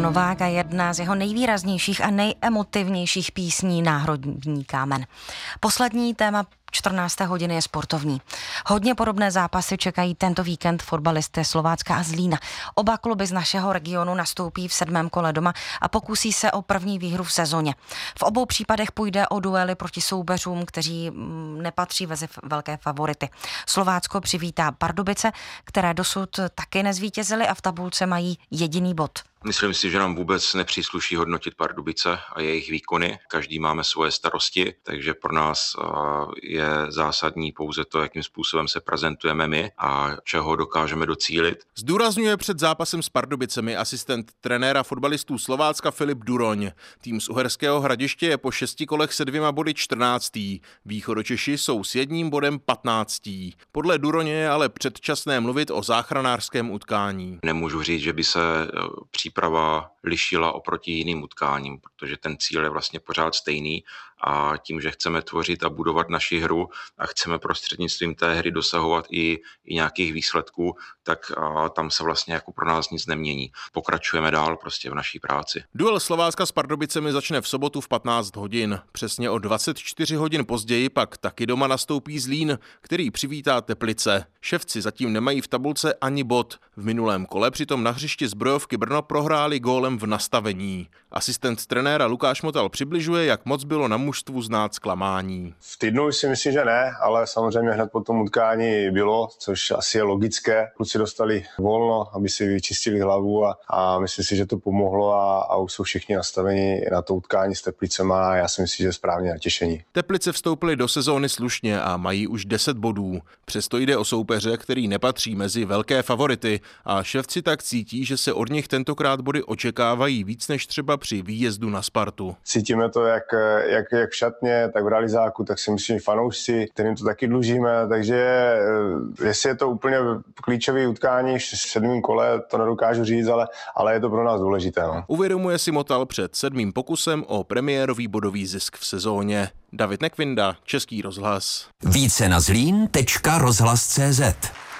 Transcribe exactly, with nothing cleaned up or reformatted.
Novák a jedna z jeho nejvýraznějších a nejemotivnějších písní Náhradní kámen. Poslední téma čtrnácté hodiny je sportovní. Hodně podobné zápasy čekají tento víkend fotbalisty Slovácka a Zlína. Oba kluby z našeho regionu nastoupí v sedmém kole doma a pokusí se o první výhru v sezóně. V obou případech půjde o duely proti soupeřům, kteří nepatří mezi velké favority. Slovácko přivítá Pardubice, které dosud taky nezvítězily a v tabulce mají jediný bod. Myslím si, že nám vůbec nepřísluší hodnotit Pardubice a jejich výkony. Každý máme svoje starosti, takže pro nás je zásadní pouze to, jakým způsobem se prezentujeme my a čeho dokážeme docílit. Zdůrazňuje před zápasem s Pardubicemi asistent trenéra fotbalistů Slovácka Filip Duroň. Tým z Uherského Hradiště je po šesti kolech se dvěma body čtrnáctý. Východočeši jsou s jedním bodem patnáctý. Podle Duroně je ale předčasné mluvit o záchranářském utkání. Nemůžu říct, že by se příprava lišila oproti jiným utkáním, protože ten cíl je vlastně pořád stejný a tím, že chceme tvořit a budovat naši hru a chceme prostřednictvím té hry dosahovat i, i nějakých výsledků, tak a tam se vlastně jako pro nás nic nemění. Pokračujeme dál prostě v naší práci. Duel Slovácka s Pardubicemi začne v sobotu v patnáct hodin. Přesně o dvacet čtyři hodin později pak taky doma nastoupí Zlín, který přivítá Teplice. Ševci zatím nemají v tabulce ani bod. V minulém kole přitom na hřišti Zbrojovky Brno prohráli gólem v nastavení. Asistent trenéra Lukáš Motal přibližuje, jak moc bylo na mužstvu znát zklamání. V týdnu si myslím, že ne, ale samozřejmě hned po tom utkání bylo, což asi je logické. Kluci dostali volno, aby si vyčistili hlavu a, a myslím si, že to pomohlo a, a už jsou všichni nastaveni na to utkání s Teplicema a já si myslím, že je správně natěšení. Teplice vstoupily do sezóny slušně a mají už deset bodů. Přesto jde o soupeře, který nepatří mezi velké favority a Ševci tak cítí, že se od nich tentokrát body očekávají víc než třeba při výjezdu na Spartu. Cítíme to jak, jak, jak v šatně, tak v realizáku, tak si myslím fanoušci, kterým to taky dlužíme, takže jestli je to úplně klíčový utkání v sedmém kole, to nedokážu říct, ale, ale je to pro nás důležité. No. Uvědomuje si Motal před sedmým pokusem o premiérový bodový zisk v sezóně. David Nekvinda, Český rozhlas. Více na zlín tečka rozhlas tečka cé zet